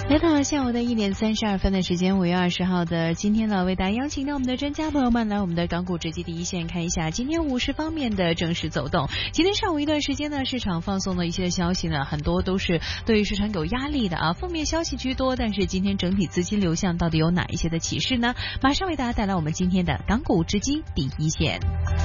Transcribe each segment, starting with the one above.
来到下午的1:32的时间，5月20号的今天呢，为大家邀请到我们的专家朋友们来我们的港股直击第一线，看一下今天50方面的正式走动。今天上午一段时间呢，市场放送的一些消息呢，很多都是对市场有压力的啊，负面消息居多。但是今天整体资金流向到底有哪一些的启示呢？马上为大家带来我们今天的港股直击第一线。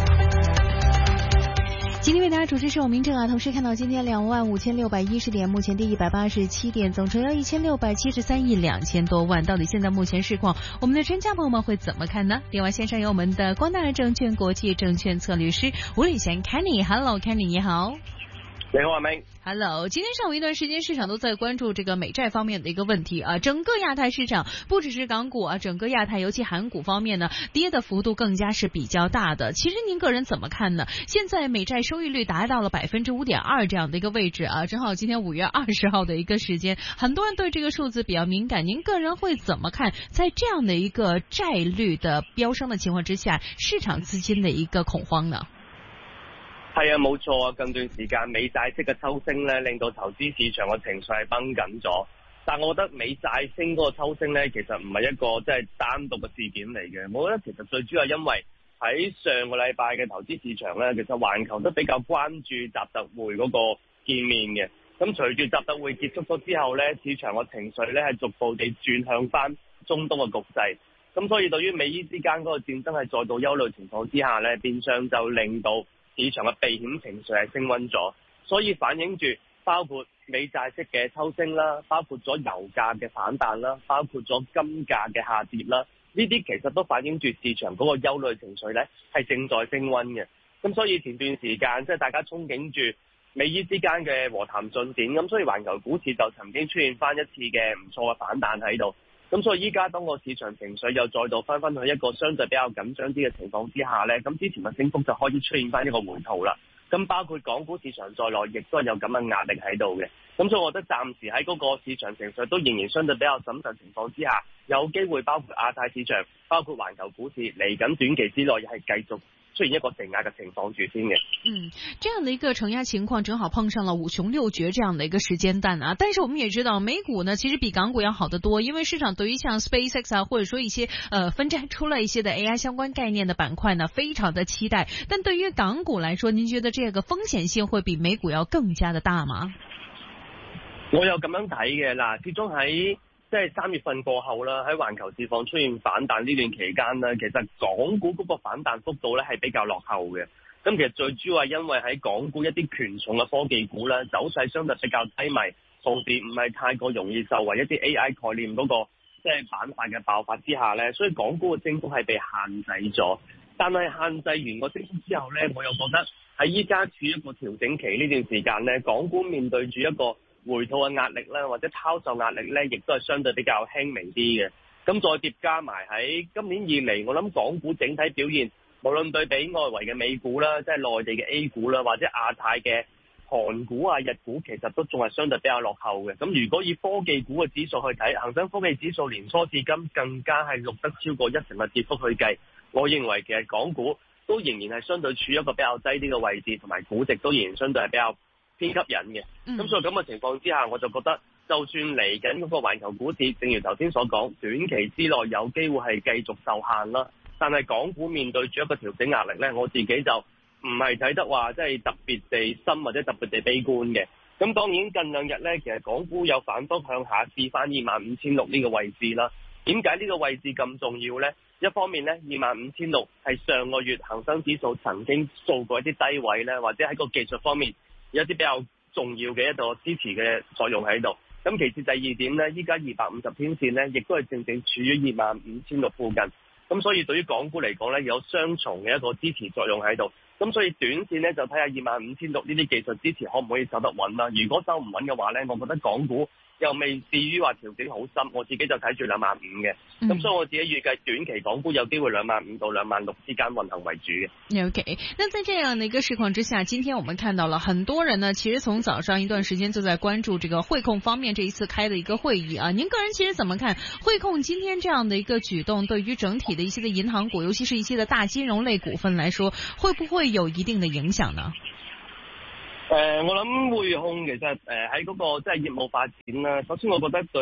今天为大家主持是我明正啊，同时看到今天25610点，目前第187点，总成交1673亿2000多万。到底现在目前市况，我们的专家朋友们会怎么看呢？另外线上有我们的光大证券国际证券策略师吴礼贤 Kenny，Hello Kenny 你好。 你好，阿明。 Hello， 今天上午一段时间，市场都在关注这个美债方面的一个问题啊。整个亚太市场，不只是港股啊，整个亚太，尤其韩股方面呢，跌的幅度更加是比较大的。其实您个人怎么看呢？现在美债收益率达到了5.2%这样的一个位置啊，正好今天5月20号的一个时间，很多人对这个数字比較敏感。您個人會怎麼看？在這樣的一個債率的飆升的情況之下，市場資金的一個恐慌呢？ 係啊，冇錯啊！近段時間美債息嘅抽升咧，令到投資市場嘅情緒係繃緊咗。但我覺得美債升嗰個抽升咧，其實唔係一個即係單獨嘅事件嚟嘅。我覺得其實最主要係因為喺上個禮拜嘅投資市場咧，其實環球都比較關注習特會嗰個見面嘅。咁隨住習特會結束咗之後咧，市場嘅情緒咧係逐步地轉向翻中東嘅局勢。咁所以對於美伊之間嗰個戰爭係再度憂慮情況之下咧，變相就令到市場嘅避險情緒係升溫咗，所以反映住包括美債息嘅抽升啦，包括咗油價嘅反彈啦，包括咗金價嘅下跌啦，呢啲其實都反映住市場嗰個憂慮情緒咧係正在升溫嘅。咁所以前段時間即係大家憧憬住美伊之間嘅和談進展，咁所以環球股市就曾經出現翻一次嘅唔錯嘅反彈喺度。咁所以依家當個市場情緒又再度翻返去一個相對比較緊張啲嘅情況之下呢，咁之前嘅升幅就開始出現翻一個回吐啦。咁包括港股市場在內，亦都係有咁嘅壓力喺度嘅。咁所以我覺得暫時喺嗰個市場情緒都仍然相對比較審慎情況之下，有機會包括亞太市場，包括環球股市嚟緊短期之內係繼續出現一個承壓嘅情況住先嘅。 這樣的一個承壓情況正好碰上了五窮六絕這樣的一個時間段啊。但是我們也知道美股呢其實比港股要好得多，因為市場對於像 SpaceX 啊或者說一些分拆出了一些的 AI 相關概念的板塊呢非常的期待。但對於港股來說，您覺得這個風險性會比美股要更加的大嗎？ 我有咁樣睇嘅嗱，始終喺即係3月份過後啦，喺環球市況出現反彈呢段期間呢，其實港股嗰個反彈幅度咧係比較落後嘅。咁其實最主要係因為喺港股一啲權重嘅科技股咧，走勢相對比較低迷，同時唔係太過容易受惠一啲 AI 概念嗰個即係板塊嘅爆發之下咧，所以港股嘅升幅係被限制咗。但係限制完個升幅之後咧，我又覺得喺依家處於一個調整期呢段時間咧，港股面對住一個回吐嘅壓力啦，或者拋售壓力咧，亦都係相對比較輕微啲嘅。咁再疊加埋喺今年以嚟，我諗港股整體表現，無論對比外圍嘅美股啦，即係內地嘅 A 股啦，或者亞太嘅韓股啊、日股，其實都仲係相對比較落後嘅。咁如果以科技股嘅指數去睇，恒生科技指數年初至今更加係錄得超過1成嘅跌幅去計，我認為其實港股都仍然係相對處於一個比較低啲嘅位置，同埋估值都仍然相對係比較偏吸引嘅。咁所以咁嘅情況之下，我就覺得就算嚟緊嗰個環球股市，正如頭先所講，短期之內有機會係繼續受限啦。但係港股面對住一個調整壓力呢，我自己就唔係睇得話即係特別地深或者特別地悲觀嘅。咁當然近兩日呢，其實港股有反覆向下試翻25,600呢個位置啦。點解呢個位置咁重要呢？一方面呢，25,600係上個月恒生指數曾經做過一啲低位呢，或者喺個技術方面有一啲比較重要嘅一個支持嘅作用喺度。咁其次第二點呢，依家250天線呢，亦都係正正處於25,600附近。咁所以對於港股嚟講咧，有雙重嘅一個支持作用喺度。咁所以短線咧就睇下25,600呢啲技術支持可唔可以走得穩啦。如果走唔穩嘅話咧，我覺得港股又未至於話調整好深，我自己就睇住25,000嘅。咁所以我自己預計短期港股有機會25,000到26,000之間運行為主嘅。 OK， 那在這樣的一個市況之下，今天我們看到了很多人呢，其實從早上一段時間就在關注這個匯控方面這一次開的一個會議啊。您個人其實怎麼看匯控今天這樣的一個舉動，對於整體的一些的銀行股，尤其是一些的大金融類股份來說，會不會有一定的影響呢？ 我諗匯控其實喺嗰個即係業務發展啦。首先我覺得對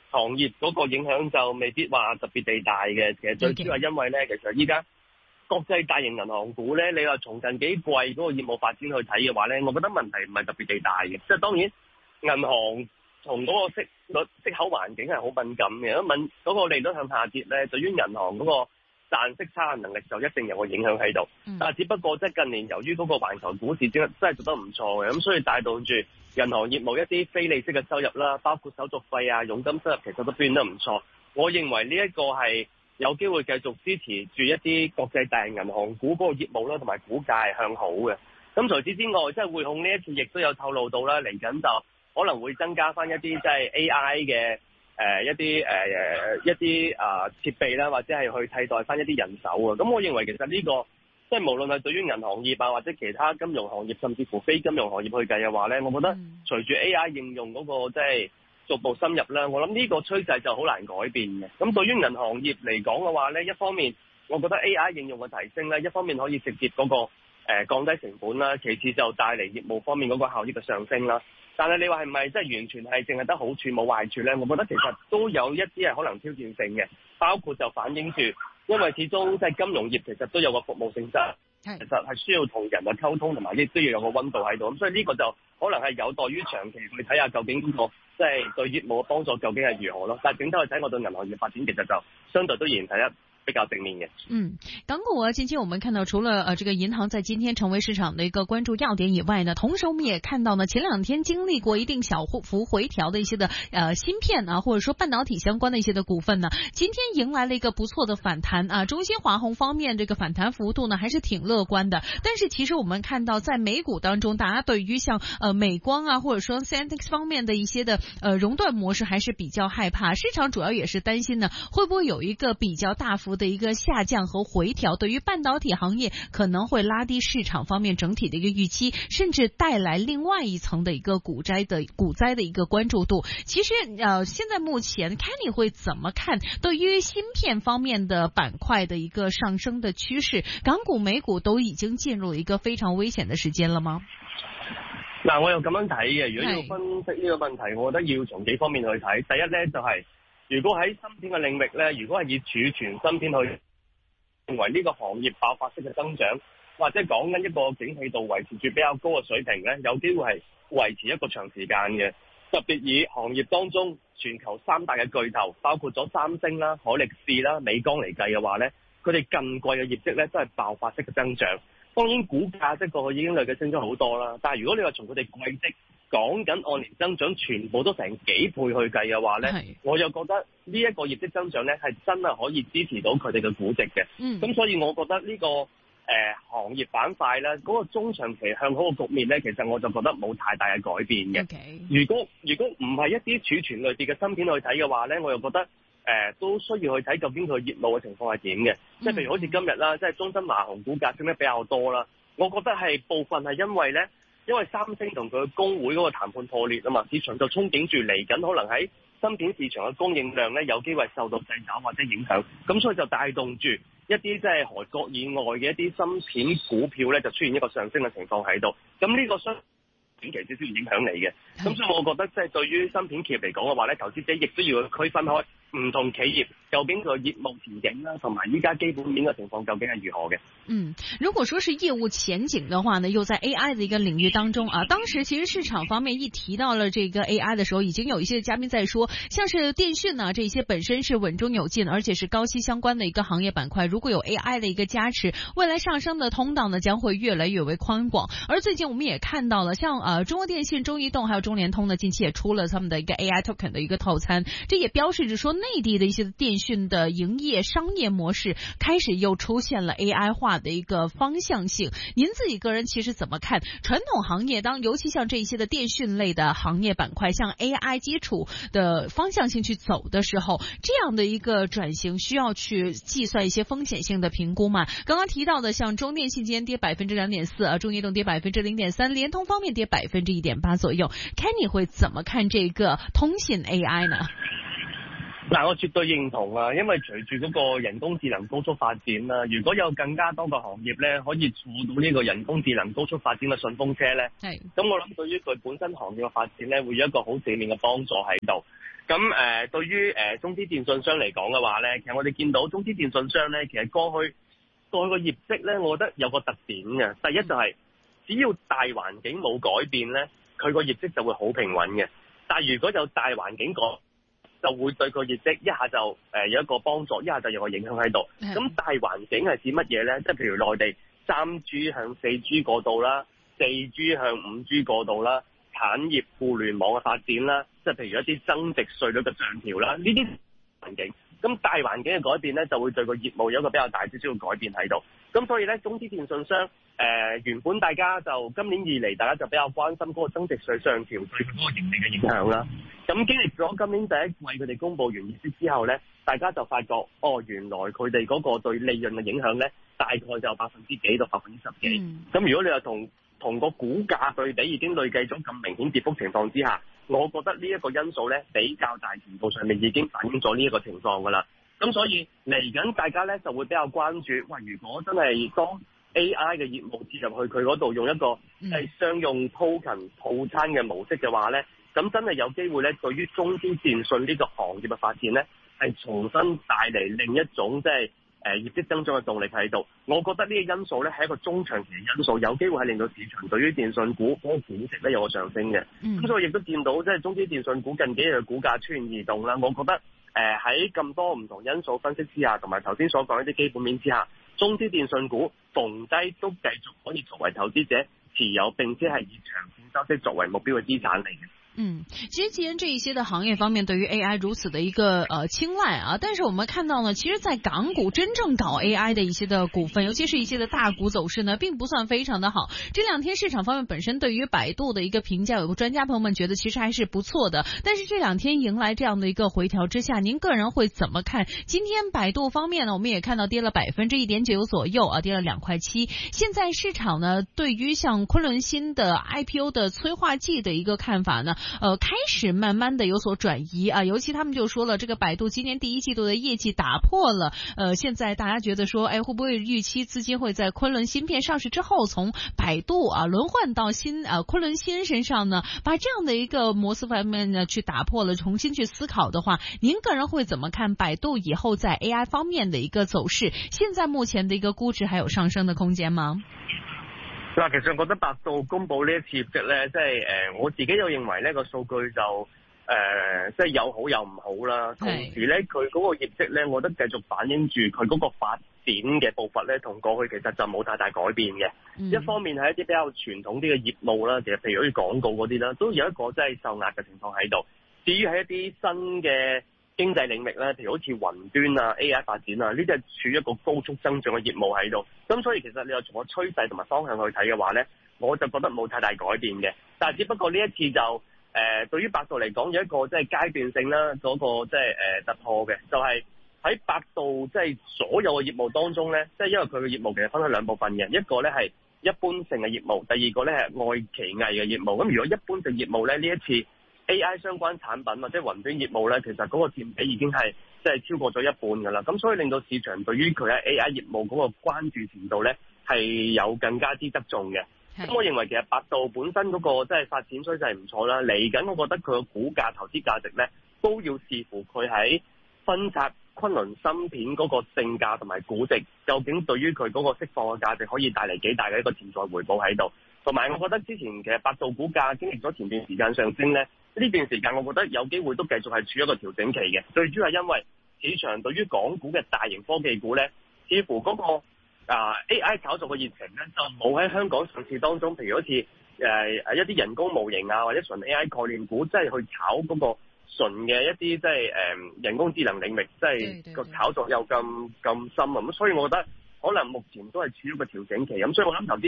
行業嗰個影響就未必話特別地大嘅。其實最主要係因為咧，其實依家國際大型銀行股咧，你話從近幾季嗰個業務發展去睇嘅話咧，我覺得問題唔係特別地大嘅。即係當然銀行同嗰個息口環境係好敏感嘅，嗰個利率向下跌咧，對於銀行嗰個賺息差嘅能力就一定有個影響喺度。但係只不過即係近年由於嗰個環球股市真係做得唔錯嘅，咁所以帶動住銀行業務一啲非利息嘅收入啦，包括手續費啊、佣金收入，其實都變得唔錯。我認為呢一個係有機會繼續支持住一啲國際大型銀行股嗰個業務啦，同埋股價係向好嘅。咁除此之外，即係匯控呢一次亦都有透露到啦，嚟緊就可能會增加翻一啲即係 AI 嘅一啲設備啦，或者係去替代翻一啲人手啊。咁我認為其實呢個即係無論係對於銀行業啊，或者其他金融行業，甚至乎非金融行業去計嘅話咧，我覺得隨住 AI 應用嗰個即係逐步深入啦，我諗呢個趨勢就好難改變嘅。咁對於銀行業嚟講嘅話咧，一方面我覺得 AI 應用嘅提升咧，一方面可以直接嗰個降低成本啦，其次就帶嚟業務方面嗰個效益嘅上升啦。但係你話係咪即係完全係淨係得好處冇壞處咧？我覺得其實都有一啲係可能挑戰性嘅，包括就反映住，因為始終即係金融業其實都有個服務性質，其實係需要同人嘅溝通，同埋亦都要有個溫度喺度。咁所以呢個就可能係有待於長期去睇下究竟呢個即係對業務嘅幫助究竟係如何咯。但係整體去睇，我對銀行業發展其實就相對都仍然睇得比較正面嘅。 港股近期我們看到，除了這個銀行在今天成為市場的一個關注要點以外呢，同時我們也看到呢，前兩天經歷過一定小幅回調的一些的芯片啊，或者說半導體相關的一些的股份呢，今天迎來了一個不錯的反彈啊。中芯華虹方面這個反彈幅度呢還是挺樂觀的，但是其實我們看到在美股當中，大家對於像美光啊，或者說 Syntex 方面的一些的熔斷模式還是比較害怕，市場主要也是擔心呢，會不會有一個比較大幅的一個下降和回調，對於半導體行業可能會拉低市場方面整體的一個預期，甚至帶來另外一層的一個股災的一個關注度。其實現在目前 Kenny 會怎麼看對於芯片方面的板塊的一個上升的趨勢？港股美股都已經進入一個非常危險的時間了嗎？ 嗱，我又咁樣睇嘅。如果要分析呢個問題，我覺得要從幾方面去睇。第一呢，就係如果喺芯片嘅領域呢，如果係以儲存芯片去認為呢個行業爆發式嘅增長，或者講緊一個景氣度維持住比較高嘅水平呢，有機會係維持一個長時間嘅。特別以行業當中全球三大嘅巨頭，包括咗三星啦、海力士啦、美光嚟計嘅話呢，佢哋近季嘅業績呢都係爆發式嘅增長。當然股價即係過去已經累計升咗好多啦，但係如果你話從佢哋季績講緊按年增長全部都成幾倍去計嘅話呢，我又覺得呢一個業績增長呢係真係可以支持到佢哋嘅估值嘅。咁所以我覺得呢個行業板塊呢，嗰個中長期向好嘅局面呢，其實我就覺得冇太大嘅改變嘅。如果唔係一啲儲存類別嘅芯片去睇嘅話呢，我又覺得都需要去睇究竟佢業務嘅情況係點嘅。即係譬如好似今日啦，即係中芯華虹股價升得比較多啦，我覺得係部分係因為三星同佢工會嗰個談判破裂啊嘛，市場就憧憬住嚟緊可能喺芯片市場嘅供應量咧有機會受到掣肘或者影響，咁所以就帶動住一啲即係韓國以外嘅一啲芯片股票咧就出現一個上升嘅情況喺度，咁呢個短期少少影響你嘅，咁所以我覺得即係對於芯片企業嚟講嘅話咧，投資者亦都要區分開唔同企業究竟佢業務前景啦，同埋依家基本面嘅情況究竟係如何嘅。 如果說是業務前景的話呢，又在 AI 的一個領域當中啊，當時其實市場方面一提到了這個 AI 的時候，已經有一些嘉賓在說，像是電訊啊這些本身是穩中有進，而且是高息相關的一個行業板塊，如果有 AI 的一個加持，未來上升的通道呢將會越來越為寬廣。而最近我們也看到了，像中國電信、中移動還有中聯通呢，近期也出了他們的一個 AI token 的一個套餐，這也標示着說內地的一些電訊的營業商業模式開始又出現了 AI 化的一個方向性。您自己個人其實怎麼看傳統行業尤其像這些的電訊類的行業板塊向 AI 基礎的方向性去走的時候，這樣的一個轉型需要去計算一些風險性的評估嗎？剛剛提到的像中電信今天跌 2.4%， 中移動跌 0.3%， 聯通方面跌 1.8% 左右。Kenny 會怎麼看這個通信 AI 呢？ 嗱，我絕對認同啊，因為隨住嗰個人工智能高速發展啦，如果有更加多嘅行業咧可以做到呢個人工智能高速發展嘅順風車咧，咁我諗對於佢本身行業嘅發展咧，會有一個好正面嘅幫助喺度。咁對於中資電信商嚟講嘅話咧，其實我哋見到中資電信商咧，其實過去個業績咧，我覺得有個特點嘅。第一就係只要大環境冇改變咧，佢個業績就會好平穩嘅。但係如果有大環境改，就會對個業績一下就有一個幫助，一下就有個影響喺度。咁大環境係指乜嘢咧？即係譬如內地3G 向4G 過渡啦，4G 向5G 過渡啦，產業互聯網嘅發展啦，即係譬如一啲增值稅率嘅上調啦，呢啲環境。咁大環境嘅改變咧，就會對個業務有一個比較大少少嘅改變喺度。咁所以咧，中資電信商原本大家就今年以嚟，大家就比較關心嗰個增值稅上調對佢嗰個盈利嘅影響啦。咁經歷咗今年第一季佢哋公佈完業績之後咧，大家就發覺原來佢哋嗰個對利潤嘅影響咧，大概就10%幾到10%幾。咁如果你話同個股價對比已經累計咗咁明顯跌幅情況之下，我覺得呢一個因素咧，比較大程度上面已經反映咗呢一個情況㗎啦。咁所以嚟緊大家咧就會比較關注，如果真係當 AI 嘅業務接入去佢嗰度，用一個係商用 token 套餐嘅模式嘅話咧，咁真係有機會咧，對於中資電信呢個行業嘅發展咧，係重新帶嚟另一種即係業績增長嘅動力喺度。我覺得呢個因素咧係一個中長期嘅因素，有機會係令到市場對於電信股嗰個估值咧有個上升嘅。咁所以亦都見到即係中資電信股近幾日嘅股價出現移動啦。我覺得喺咁多唔同因素分析之下，同埋頭先所講一啲基本面之下，中資電信股逢低都繼續可以作為投資者持有，並且係以長線收息作為目標嘅資產嚟嘅。 其實既然這一些的行業方面對於 AI 如此的一個青睞啊，但是我們看到呢，其實在港股真正搞 AI 的一些的股份，尤其是一些的大股走勢呢，並不算非常的好。這兩天市場方面本身對於百度的一個評價，有個專家朋友們覺得其實還是不錯的，但是這兩天迎來這樣的一個回調之下，您個人會怎麼看？今天百度方面呢，我們也看到跌了1.9%左右啊，跌了2.7塊。現在市場呢，對於像昆侖新的 IPO 的催化劑的一個看法呢，開始慢慢的有所轉移啊，尤其他們就說了，這個百度今年第一季度的業績打破了，現在大家覺得說，會不會預期資金會在昆侖芯片上市之後，從百度輪換到昆侖新身上呢？把這樣的一個模式方面呢去打破了，重新去思考的話，您個人會怎麼看百度以後在 AI 方面的一個走勢？現在目前的一個估值還有上升的空間嗎？ 嗱，其實我覺得百度公佈呢一次業績咧，即係我自己又認為呢個數據就即係有好有唔好啦。同時咧，佢嗰個業績咧，我覺得繼續反映住佢嗰個發展嘅步伐咧，同過去其實就冇太大改變嘅。一方面係一啲比較傳統啲嘅業務啦，其實譬如好似廣告嗰啲啦，都有一個即係受壓嘅情況喺度。至於係一啲新嘅經濟領域咧，譬如好似雲端啊、AI 發展啊，呢啲係處於一個高速增長嘅業務喺度。咁所以其實你又從個趨勢同埋方向去睇嘅話咧，我就覺得冇太大改變嘅。但係只不過呢一次就對於百度嚟講有一個即係階段性啦，嗰個即係突破嘅，就係喺百度即係所有嘅業務當中咧，即係因為佢嘅業務其實分開兩部分嘅，一個咧係一般性嘅業務，第二個咧係愛奇藝嘅業務。咁如果一般性業務咧，呢一次 AI 相關產品或者雲端業務咧，其實嗰個佔比已經係即係超過咗一半㗎啦。咁所以令到市場對於佢喺 AI 業務嗰個關注程度咧係有更加之側重嘅。咁我認為其實百度本身嗰個即係發展趨勢唔錯啦。嚟緊我覺得佢個股價投資價值咧都要視乎佢喺分拆昆侖芯片嗰個性價同埋估值，究竟對於佢嗰個釋放嘅價值可以帶嚟幾大嘅一個潛在回報喺度。同埋我覺得之前其實百度股價經歷咗前段時間上升咧，呢段時間我覺得有機會都繼續係處於一個調整期嘅。最主要係因為市場對於港股嘅大型科技股咧，似乎嗰個AI 炒作嘅熱情咧，就冇喺香港上市當中，譬如好似一啲人工模型啊，或者純 AI 概念股，即係去炒嗰個純嘅一啲即係人工智能領域，即係個炒作又咁深啊。咁所以我覺得可能目前都係處於一個調整期。咁所以我諗投資者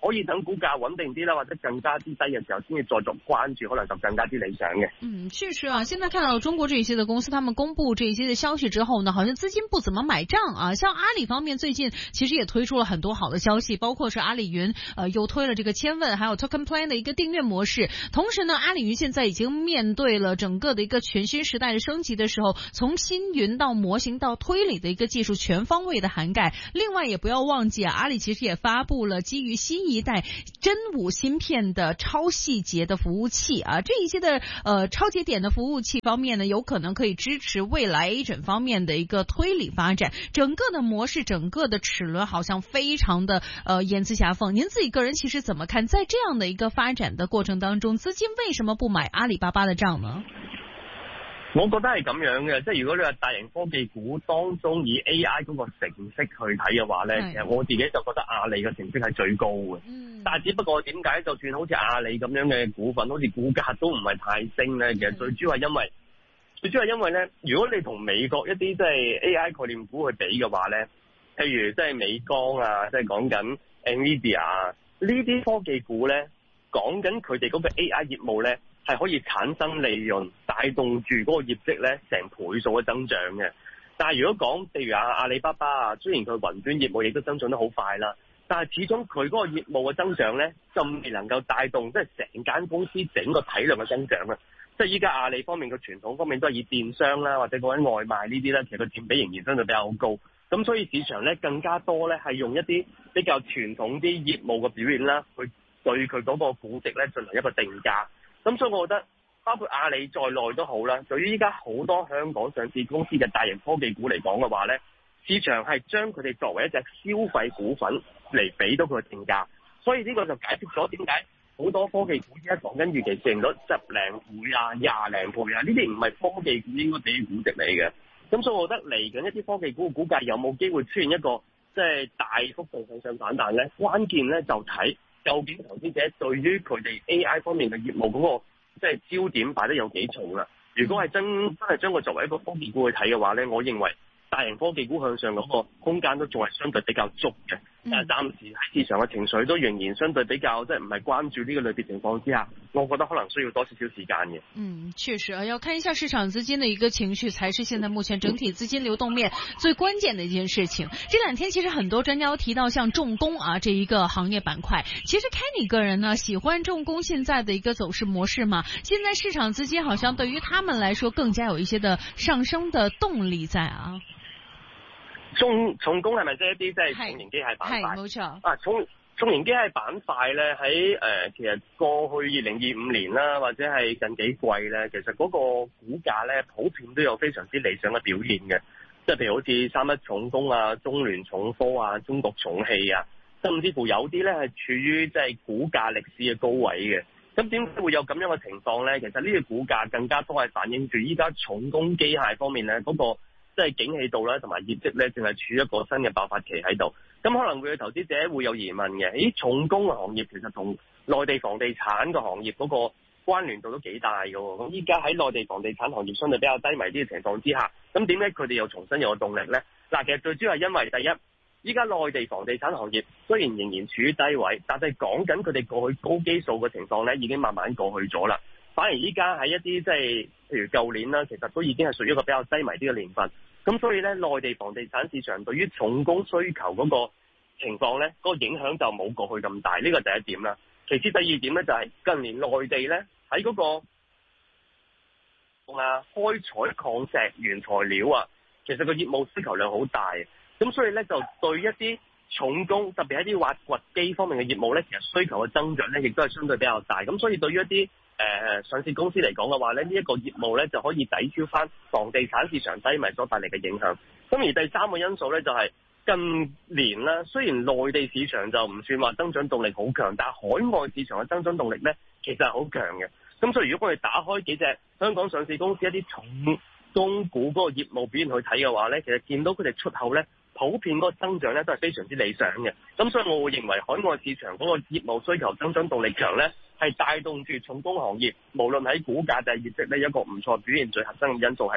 可以等股價穩定啲啦，或者更加之低嘅時候先至再作關注，可能就更加之理想嘅。 確實啊，現在看到中國這些的公司，他們公布這些的消息之後呢，好像資金不怎麼買賬啊。像阿里方面最近其實也推出了很多好的消息，包括是阿里雲又推了這個千問，還有 Token Plan 的一個訂閱模式。同時呢，阿里雲現在已經面對了整個的一個全新時代的升級的時候，從新雲到模型到推理的一個技術全方位的涵蓋。另外也不要忘記啊，阿里其實也發布了基於新一代真武芯片的超細節的服務器啊，這一些的超節點的服務器方面呢，有可能可以支持未來 agent 方面的一個推理發展。整個的模式，整個的齒輪好像非常的嚴絲合縫。您自己個人其實怎麼看？在這樣的一個發展的過程當中，資金為什麼不買阿里巴巴的賬呢？ 我覺得係咁樣嘅，即係如果你話大型科技股當中以 AI 嗰個成績去睇嘅話咧，其實我自己就覺得阿里嘅成績係最高嘅。但係只不過點解就算好似阿里咁樣嘅股份，好似股價都唔係太升咧？其實最主要係因為咧，如果你同美國一啲即係 AI 概念股去比嘅話咧，譬如即係美光啊，即係講緊 Nvidia 啊，呢啲科技股咧，講緊佢哋嗰個 AI 業務咧，係可以產生利潤，帶動住嗰個業績咧成倍數嘅增長嘅。但係如果講譬如阿里巴巴啊，雖然佢雲端業務亦都增長得好快啦，但係始終佢嗰個業務嘅增長咧，就未能夠帶動即係成間公司整個體量嘅增長啊。即係依家阿里方面嘅傳統方面都係以電商啦，或者講緊外賣呢啲咧，其實個佔比仍然相對比較高。咁所以市場咧更加多咧係用一啲比較傳統啲業務嘅表現啦，去對佢嗰個估值咧進行一個定價。咁所以我覺得包括阿里在內都好啦，對於依家好多香港上市公司嘅大型科技股嚟講嘅話咧，市場係將佢哋作為一隻消費股份嚟俾到佢嘅定價。所以呢個就解釋咗點解好多科技股依家講緊預期市盈率10零倍啊、20零倍啊，呢啲唔係科技股應該俾嘅估值嚟嘅。咁所以我覺得嚟緊一啲科技股嘅股價有冇機會出現一個即係大幅度向上反彈咧？關鍵咧就睇究竟投資者對於佢哋 AI 方面嘅業務嗰個即係焦點擺得有幾重啦。如果係真係將佢作為一個科技股去睇嘅話咧，我認為大型科技股向上嗰個空間都仲係相對比較足嘅。但係暫時喺市場嘅情緒都仍然相對比較即係唔係關注呢個類別情況之下，我覺得可能需要多少少時間嘅。 確實啊，要看一下市場資金的一個情緒，才是現在目前整體資金流動面最關鍵的一件事情。這兩天其實很多專家都提到像重工啊這一個行業板塊，其實Kenny個人呢喜歡重工現在的一個走勢模式嗎？現在市場資金好像對於他們來說更加有一些的上升的動力在啊。 重工係咪即係一啲即係重型機械板塊？係冇錯。 啊，重型機械板塊咧喺其實過去2025年啦，或者係近幾季咧，其實嗰個股價咧普遍都有非常之理想嘅表現嘅。即係譬如好似31重工啊、中聯重科啊、中國重汽啊，甚至乎有啲咧係處於即係股價歷史嘅高位嘅。咁點解會有咁樣嘅情況咧？其實呢個股價更加多係反映住依家重工機械方面咧嗰個即係景氣度咧，同埋業績咧，淨係處於一個新嘅爆發期喺度。咁可能會有投資者會有疑問嘅，咦，重工嘅行業其實同內地房地產嘅行業嗰個關聯度都幾大嘅喎。咁依家喺內地房地產行業相對比較低迷啲嘅情況之下，咁點解佢哋又重新有個動力咧？嗱，其實最主要係因為第一，依家內地房地產行業雖然仍然處於低位，但係講緊佢哋過去高基數嘅情況咧，已經慢慢過去咗啦。反而依家喺一啲即係譬如舊年啦，其實都已經係屬於一個比較低迷啲嘅年份。咁所以咧，內地房地產市場對於重工需求嗰個情況咧，嗰個影響就冇過去咁大。呢個第一點啦。其次第二點咧就係近年內地咧喺嗰個開採礦石原材料啊，其實個業務需求量好大。咁所以咧就對一啲重工，特別係一啲挖掘機方面嘅業務咧，其實需求嘅增長咧亦都係相對比較大。咁所以對於一啲上市公司嚟講嘅話咧，呢一個業務咧就可以抵消翻房地產市場低迷所帶嚟嘅影響。咁而第三個因素咧就係近年啦，雖然內地市場就唔算話增長動力好強，但係海外市場嘅增長動力咧其實係好強嘅。咁所以如果我哋打開幾隻香港上市公司一啲重工股嗰個業務表現去睇嘅話咧，其實見到佢哋出口咧普遍嗰個增長咧都係非常之理想嘅。咁所以我會認為海外市場嗰個業務需求增長動力強咧，係帶動住重工行業，無論喺股價定係業績咧，一個唔錯表現最核心嘅因素喺度。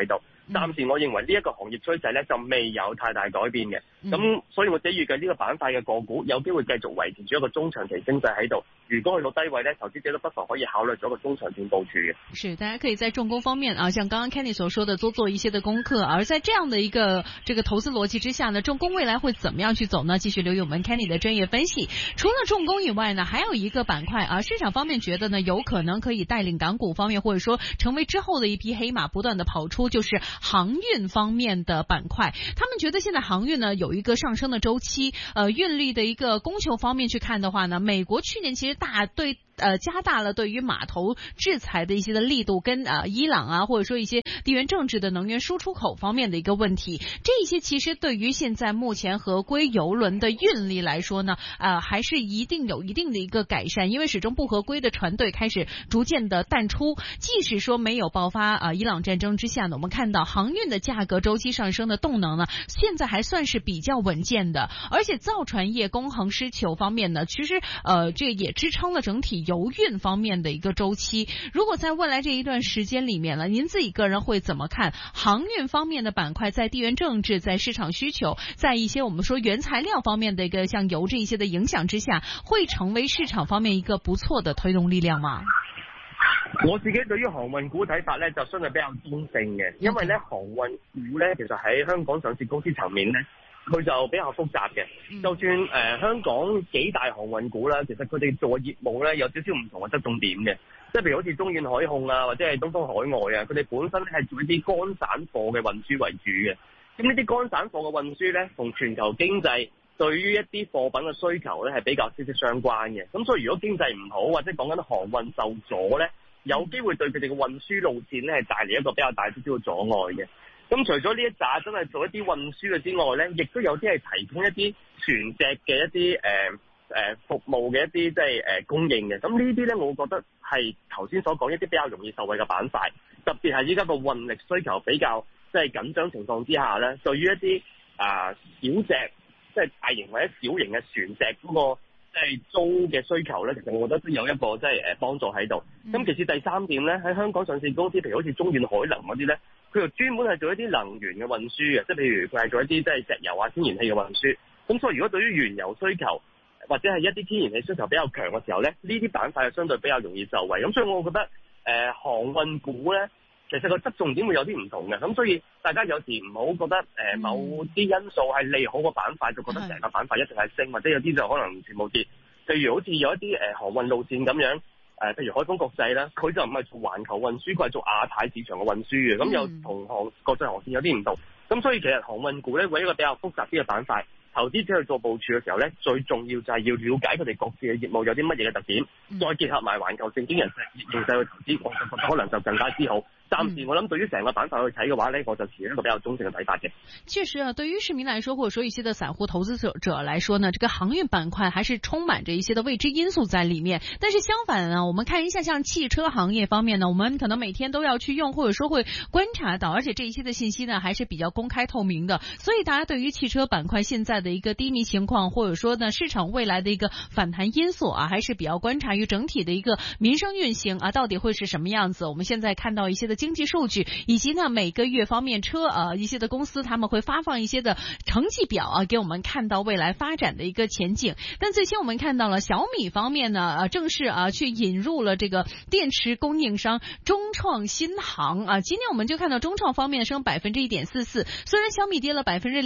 暫時我認為呢一個行業趨勢咧就未有太大改變嘅。咁所以我哋預計呢個板塊嘅個股有機會繼續維持住一個中長期升勢喺度。如果去到低位咧，投資者都不妨可以考慮咗一個中長線部署嘅。 是，大家可以在重工方面啊，像剛剛 Kenny 所說的，多做一些的功課。而在這樣的一個投資邏輯之下呢，重工未來會怎麼樣去走呢？繼續留意我們 Kenny 的專業分析。除了重工以外呢，還有一個板塊啊，市場方面覺得呢，有可能可以帶領港股方面，或者說成為之後的一匹黑馬，不斷的跑出，就是航運方面的板塊。他們覺得現在航運呢有一個上升的周期，運力的一個供求方面去看的話呢，美國去年其實加大了對於碼頭制裁的一些的力度，跟伊朗啊，或者說一些地緣政治的能源輸出口方面的一個問題，這一些其實對於現在目前合規郵輪的運力來說呢，還是有一定的一個改善，因為始終不合規的船隊開始逐漸的淡出。即使說沒有爆發伊朗戰爭之下呢，我們看到航運的價格周期上升的動能呢，現在還算是比較穩健的，而且造船業供航需求方面呢，其實這也支撐了整體郵運方面的一個周期。如果在未來這一段時間裡面呢，您自己個人會怎麼看航運方面的板塊在地緣政治、在市場需求、在一些我們說原材料方面的一個像油這一些的影響之下，會成為市場方面一個不錯的推動力量嗎？ 我自己對於航運股睇法咧，就相對比較中性嘅，因為咧航運股咧，其實喺香港上市公司層面咧，佢就比較複雜嘅。就算香港幾大航運股啦，其實佢哋做嘅業務咧有少少唔同嘅側重點嘅，即係譬如好似中遠海控啊，或者係東方海外啊，佢哋本身咧係做一啲乾散貨嘅運輸為主嘅。咁呢啲乾散貨嘅運輸咧，同全球經濟對於一啲貨品嘅需求咧係比較息息相關嘅。咁所以如果經濟唔好，或者講緊航運受阻咧，有機會對佢哋嘅運輸路線咧係帶嚟一個比較大少少嘅阻礙嘅。咁除咗呢一紮真係做一啲運輸嘅之外咧，亦都有啲係提供一啲船隻嘅一啲服務嘅一啲即係供應嘅。咁呢啲咧，我覺得係頭先所講一啲比較容易受惠嘅板塊，特別係依家個運力需求比較即係緊張情況之下咧，對於一啲小隻即係大型或者小型嘅船隻嗰個即係租嘅需求咧，其實我覺得都有一個即係幫助喺度。咁其次第三點咧，喺香港上市公司，譬如好似中遠海能嗰啲咧，佢就專門係做一啲能源嘅運輸嘅，即係譬如佢係做一啲即係石油啊、天然氣嘅運輸。咁所以如果對於原油需求或者係一啲天然氣需求比較強嘅時候咧，呢啲板塊係相對比較容易受惠。咁所以我覺得航運股咧，其實個側重點會有啲唔同嘅。咁所以大家有時唔好覺得某啲因素係利好個板塊，就覺得成個板塊一定係升，或者有啲就可能全部跌。譬如好似有一啲航運路線咁樣，譬如海豐國際啦，佢就唔係做環球運輸，佢係做亞太市場嘅運輸嘅。咁又同國際航線有啲唔同。咁所以其實航運股咧，為一個比較複雜啲嘅板塊，投資者去做部署嘅時候咧，最重要就係要了解佢哋各自嘅業務有啲乜嘢嘅特點，再結合埋環球正經人形勢去投資，我就覺得可能就更加之好。暫時我諗對於成個板塊去睇嘅話呢，我就持一個比較中性嘅睇法嘅。 確實啊，對於市民來說，或者說一些的散戶投資者來說呢，這個航運板塊還是充滿着一些的未知因素在裡面。但是相反呢，我們看一下像汽車行業方面呢，我們可能每天都要去用，或者說會觀察到，而且這一些的信息呢還是比較公開透明的。所以大家對於汽車板塊現在的一個低迷情況，或者說呢市場未來的一個反彈因素啊，還是比較觀察於整體的一個民生運行啊，到底會是什麼樣子。我們現在看到一些的經濟數據，以及呢每個月方面一些的公司他們會發放一些的成績表啊，給我們看到未來發展的一個前景。但最新我們看到了小米方面呢正式去引入了這個電池供應商中創新航啊。今天我們就看到中創方面升 1.44%， 雖然小米跌了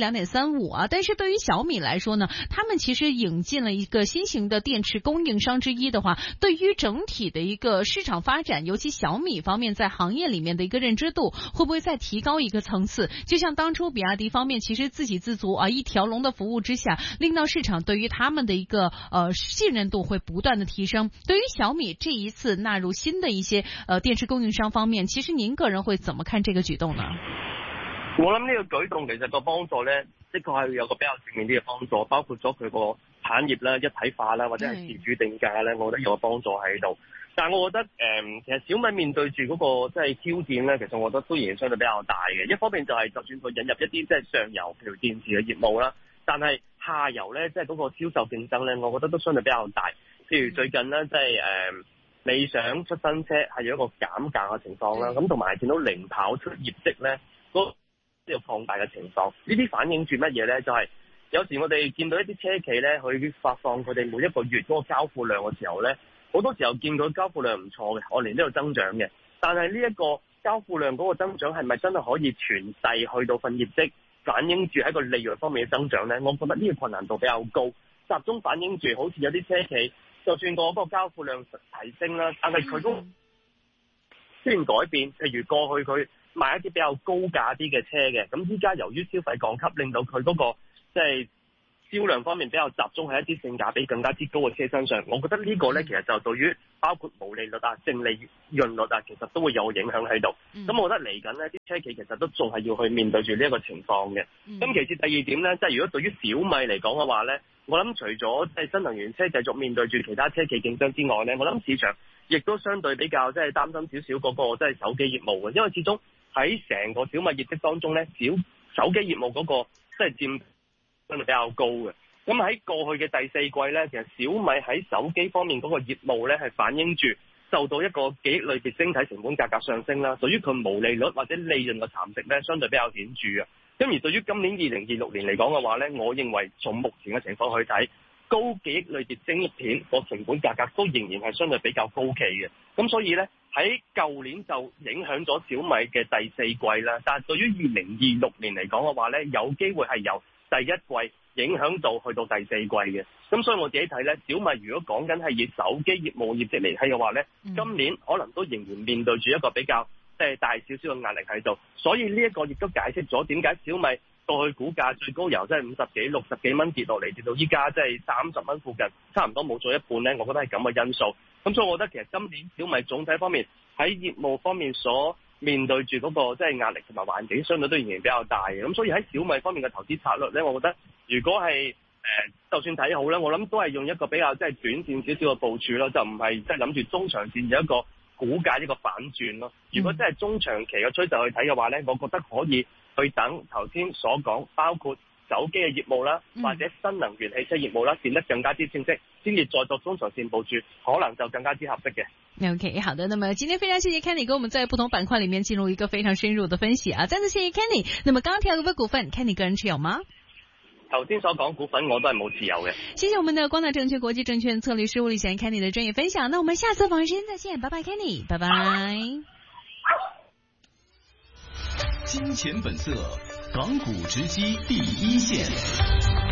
2.35% 啊，但是對於小米來說呢，他們其實引進了一個新型的電池供應商之一的話，對於整體的一個市場發展，尤其小米方面在行業裡面的一個認知度會不會再提高一個層次？就像當初比亞迪方面其實自給自足啊，一條龍的服務之下，令到市場對於他們的一個信任度會不斷的提升。對於小米這一次納入新的一些電池供應商方面，其實您個人會怎麼看這個舉動呢？ 我諗呢個舉動其實個幫助呢，的確係有個比較正面啲嘅幫助，包括咗佢個產業啦、一體化啦，或者係自主定價呢，我覺得有個幫助喺度。但係我覺得其實小米面對住嗰個即係挑戰咧，其實我覺得都仍然相對比較大嘅。一方面就係就算佢引入一啲即係上游譬如電池嘅業務啦，但係下游咧即係嗰個銷售競爭咧，我覺得都相對比較大。譬如最近咧即係理想出新車係有一個減價嘅情況啦，咁同埋見到零跑出業績咧， 嗰個放大嘅情況。呢啲反映住乜嘢咧？就係有時我哋見到一啲車企咧，佢發放佢哋每一個月嗰個交付量嘅時候咧，好多時候見到交付量唔錯嘅，按年都有增長嘅。但係呢一個交付量嗰個增長係咪真係可以傳遞去到份業績，反映住喺個利潤方面嘅增長咧？我覺得呢個困難度比較高，集中反映住好似有啲車企，就算嗰個交付量提升啦，但係佢都出現改變。譬如過去佢賣一啲比較高價啲嘅車嘅，咁依家由於消費降級，令到佢嗰個即係銷量方面比較集中喺一啲性價比更加之高嘅車身上。我覺得呢個咧其實就對於包括毛利率啊、淨利潤率啊，其實都會有影響喺度。咁我覺得嚟緊呢啲車企其實都仲係要去面對住呢一個情況嘅。咁其次第二點咧，即係如果對於小米嚟講嘅話咧，我諗除咗即係新能源車繼續面對住其他車企競爭之外咧，我諗市場亦都相對比較即係擔心少少嗰個即係手機業務嘅，因為始終喺成個小米業績當中咧，手機業務嗰個即係佔相對比較高嘅。咁喺過去嘅第四季咧，其實小米喺手機方面嗰個業務咧係反映住受到一個記憶類別晶體成本價格上升啦，對於佢毛利率或者利潤嘅蠶食咧，相對比較顯著啊。咁而對於今年2026年嚟講嘅話咧，我認為從目前嘅情況去睇，高記憶類別晶片個成本價格都仍然係相對比較高企嘅。咁所以咧喺舊年就影響咗小米嘅第四季啦，但係對於2026年嚟講嘅話咧，有機會係由第一季影響到去到第四季嘅。咁所以我自己睇咧，小米如果講緊係以手機業務業績嚟睇嘅話咧，今年可能都仍然面對住一個比較即係大少少嘅壓力喺度。所以呢一個亦都解釋咗點解小米過去股價最高由即係50幾、60幾蚊跌落嚟，跌到依家即係30蚊附近，差唔多冇咗一半咧。我覺得係咁嘅因素。咁所以我覺得其實今年小米總體方面喺業務方面所面對住嗰個即係壓力同埋環境，相對都仍然比較大嘅。咁所以喺小米方面嘅投資策略咧，我覺得如果係就算睇好咧，我諗都係用一個比較即係短線少少嘅部署咯，就唔係即係諗住中長線有一個股價一個反轉咯。如果真係中長期嘅趨勢去睇嘅話咧，我覺得可以去等頭先所講，包括手機嘅業務啦，或者新能源汽車業務啦，變得更加之清晰，先至再作中長線部署，可能就更加之合適嘅。 OK， 好的，那麼今天非常謝謝 Kenny 跟我們在不同板塊裡面進入一個非常深入的分析啊！再次謝謝 Kenny。那麼剛剛提到嘅股份 ，Kenny 個人持有嗎？ 頭先所講股份我都係冇持有嘅。 謝謝我們的光大證券國際證券策略師吳禮賢 Kenny 的專業分享。那我們下次訪問時間再見，拜拜 Kenny， 拜拜。 金錢本色，港股直擊第一線。